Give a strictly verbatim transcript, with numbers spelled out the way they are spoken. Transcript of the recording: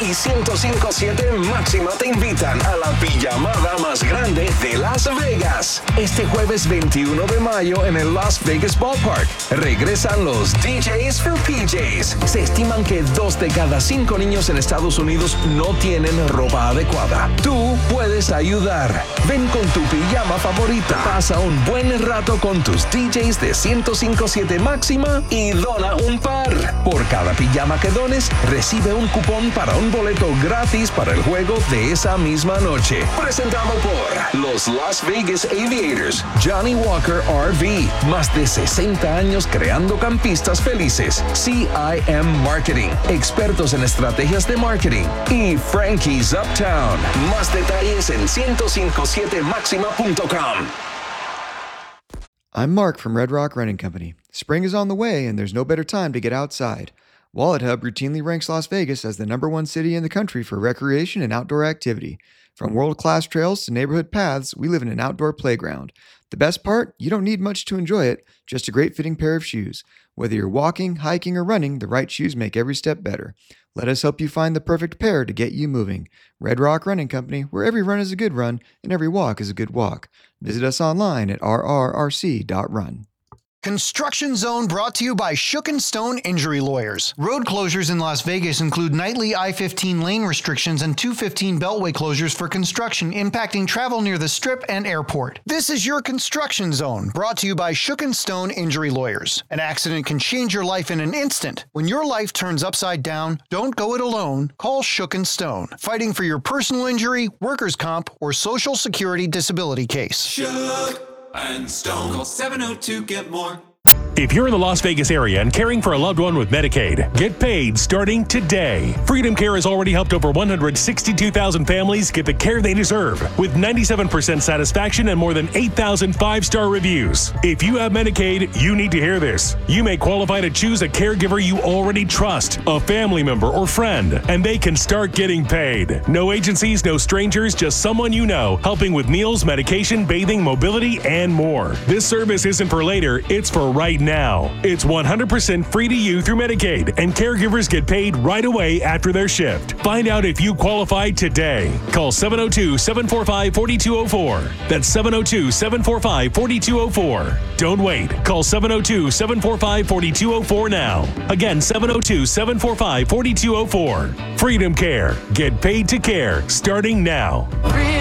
y ciento cinco punto siete Máxima te invitan a la pijamada más grande de Las Vegas. Este jueves veintiuno de mayo en el Las Vegas Ballpark regresan los D Js for P Js. Se estiman que dos de cada cinco niños en Estados Unidos no tienen ropa adecuada. Tú puedes ayudar. Ven con tu pijama favorita. Pasa un buen rato con tus D Js de ciento cinco punto siete Máxima y dona un par. Por cada pijama que dones, recibe un cupón para un boleto gratis para el juego de esa misma noche. Presentado por los Las Vegas Aviators, Johnny Walker R V, más de sesenta años creando campistas felices. C I M Marketing, expertos en estrategias de marketing. Y Frankie's Uptown. Más detalles en ciento cinco punto siete máxima punto com. I'm Mark from Red Rock Running Company. Spring is on the way, and there's no better time to get outside. Wallet Hub routinely ranks Las Vegas as the number one city in the country for recreation and outdoor activity. From world-class trails to neighborhood paths, we live in an outdoor playground. The best part? You don't need much to enjoy it, just a great-fitting pair of shoes. Whether you're walking, hiking, or running, the right shoes make every step better. Let us help you find the perfect pair to get you moving. Red Rock Running Company, where every run is a good run and every walk is a good walk. Visit us online at r r r c dot run. Construction Zone brought to you by Shook and Stone Injury Lawyers. Road closures in Las Vegas include nightly I fifteen lane restrictions and two fifteen beltway closures for construction impacting travel near the Strip and airport. This is your Construction Zone, brought to you by Shook and Stone Injury Lawyers. An accident can change your life in an instant. When your life turns upside down, don't go it alone. Call Shook and Stone, fighting for your personal injury, workers' comp, or Social Security disability case. Shook and Stone. Call seven oh two get more. If you're in the Las Vegas area and caring for a loved one with Medicaid, get paid starting today. Freedom Care has already helped over one hundred sixty-two thousand families get the care they deserve with ninety-seven percent satisfaction and more than eight thousand five-star reviews. If you have Medicaid, you need to hear this. You may qualify to choose a caregiver you already trust, a family member or friend, and they can start getting paid. No agencies, no strangers, just someone you know, helping with meals, medication, bathing, mobility, and more. This service isn't for later, it's for right now. It's one hundred percent free to you through Medicaid, and caregivers get paid right away after their shift. Find out if you qualify today. Call seven oh two, seven four five, four two zero four. That's seven oh two, seven four five, four two zero four. Don't wait. Call seven oh two, seven four five, four two zero four now. Again, seven oh two, seven four five, four two zero four. Freedom Care. Get paid to care starting now.